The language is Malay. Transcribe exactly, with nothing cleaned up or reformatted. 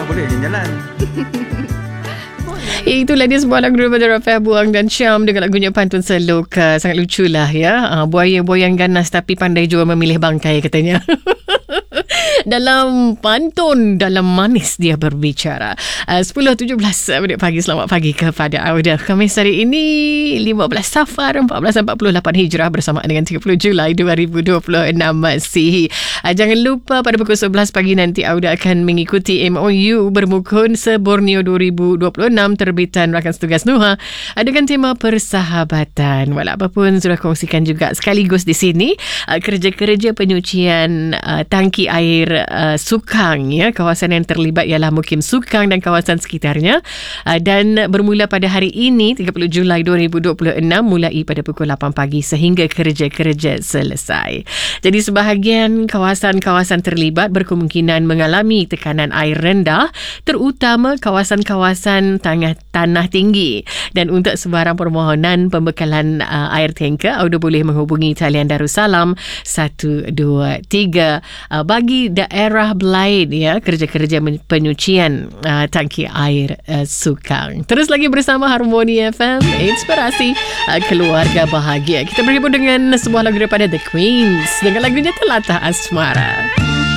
boleh jalan-jalan. Itulah dia sebuah lagu daripada Rafael Buang dan Syam dengan lagunya Pantun Seloka. Sangat lucu lah ya. Uh, buaya-buaya yang ganas tapi pandai juga memilih bangkai katanya. Dalam pantun, dalam manis dia berbicara. uh, sepuluh tujuh belas minit pagi. Selamat pagi kepada Auda. Khamis hari ini lima belas Safar empat belas empat puluh lapan Hijrah bersamaan dengan tiga puluh Julai dua ribu dua puluh enam Masihi. uh, Jangan lupa pada pukul sebelas pagi nanti Auda akan mengikuti M O U Bermukun se-Borneo dua ribu dua puluh enam terbitan Rakan Setugas Nuha uh, dengan tema persahabatan. Walau apapun sudah kongsikan juga sekaligus di sini uh, kerja-kerja penyucian uh, tangki air uh, Sukang ya. Kawasan yang terlibat ialah Mukim Sukang dan kawasan sekitarnya, uh, dan bermula pada hari ini tiga puluh Julai dua ribu dua puluh enam mulai pada pukul lapan pagi sehingga kerja-kerja selesai. Jadi sebahagian kawasan-kawasan terlibat berkemungkinan mengalami tekanan air rendah, terutama kawasan-kawasan tanah tanah tinggi. Dan untuk sebarang permohonan pembekalan uh, air tanker, Auda boleh menghubungi talian Darussalam satu dua tiga uh, bagi daerah lain ya, kerja-kerja penyucian uh, tangki air uh, Sukang. Terus lagi bersama Harmoni F M, inspirasi uh, keluarga bahagia. Kita berhubung dengan sebuah lagu daripada The Queens dengan lagunya Telatah Asmara.